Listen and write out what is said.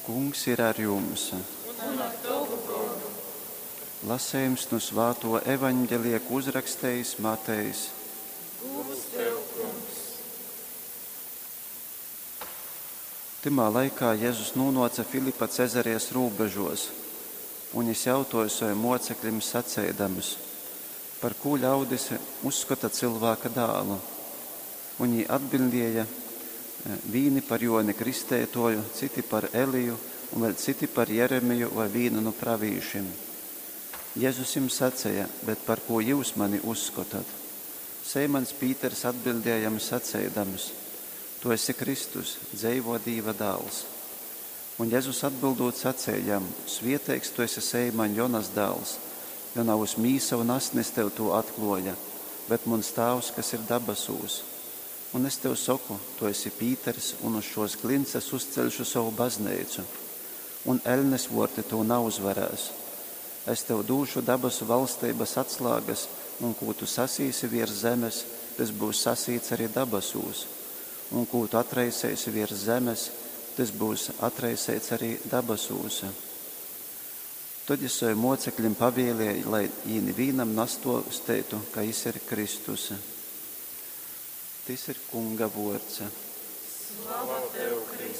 Kungs ir ar jums. Lasējums no Svēto evaņģelija, ko uzrakstījis Matejs. Timā laikā Jēzus nonāca Filipa Cezarijas robežos, un viņš jautāja saviem mocekļiem sacēdamus, par ko ļaudis uzskata cilvēka dēlu. Un viņi atbildēja, vīni par Joni Kristētoju, citi par Eliju, un vēl citi par Jeremiju vai vīnu no pravīšiem. Jēzus jums sacēja, bet par ko jūs mani uzskatāt? Seimans Pīters atbildēja jam sacēdams, tu esi Kristus, dzīvo Dieva dēls. Un Jēzus atbildot sacējam, svētīgs tu esi Seiman Jonas dēls, jo nav uz mīsa un asnis tev to atklāja, bet mans Tēvs, kas ir debesūs. Un es tev saku, tu esi Pīters, un uz šos klinces uzceļšu savu baznīcu, un elnes vorti to nav uzvarēs. Es tev dūšu debesu valstības atslēgas, un ko tu sasīsi virs zemes, tas būs sasīts arī debesūs. Un ko tu atraisēsi virs zemes, tas būs atraisēts arī debesūs. Tad es saviem mocekļiem pavēlēju, lai viņi vienam nastostētu, ka viņš ir Kristus. Tas ir Kunga vārds. Slava tev, Kristus!